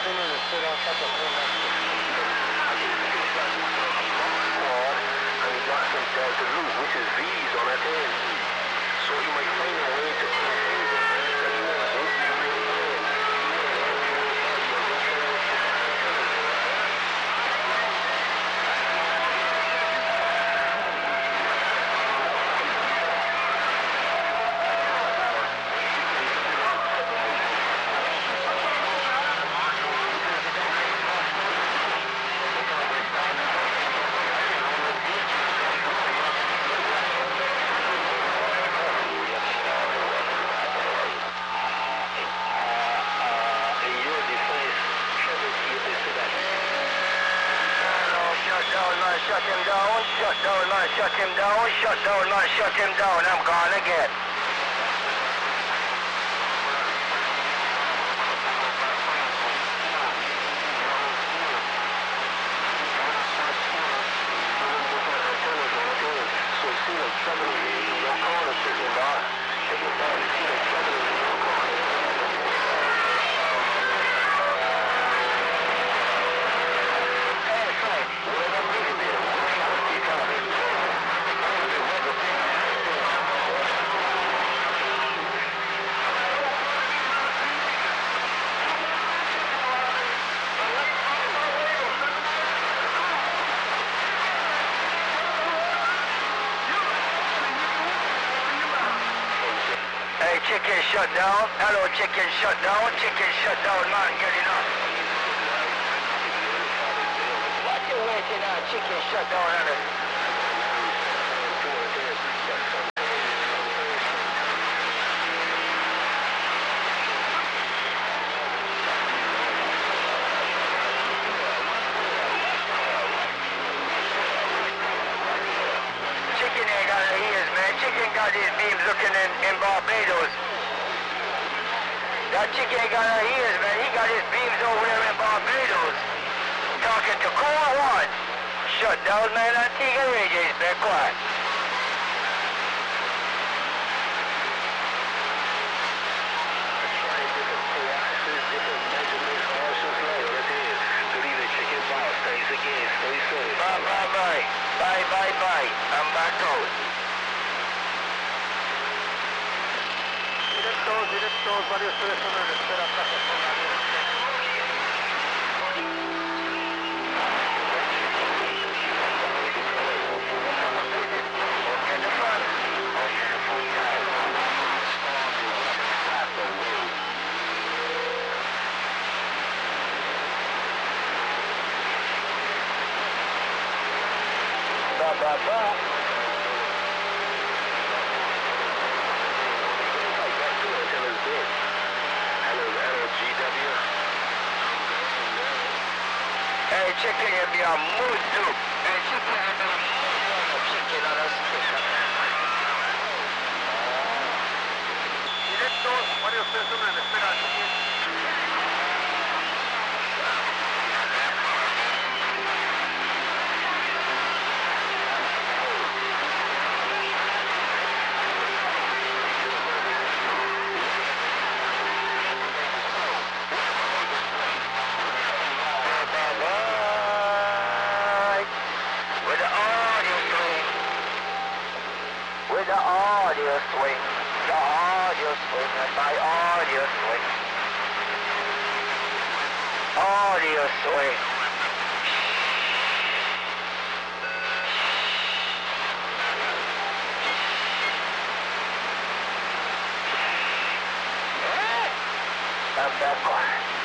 and he got some Delta loot, which is V's on that end. So you might find a way to shut him down, shut him down, I'm gone again. Chicken shut down. Hello, chicken shut down. Chicken shut down. Not getting up. What you waiting on? Chicken shut down, honey. Chicken ain't got no ears, man. Chicken got his beams looking in Barbados. That chicken ain't got no ears, man. He got his beams over there in Barbados. Talking to Core One. Shut down, man. Antigua Radios, man. Quiet. Bye. I'm back out. Directos, varios teléfonos de espera Ba. Hey, chicken, you be a mood too. Hey, chicken, you be a mood. Chicken on a stick. Directos, varios teléfonos de espera. The audio swing, and my audio swing. Audio swing. I'm back on.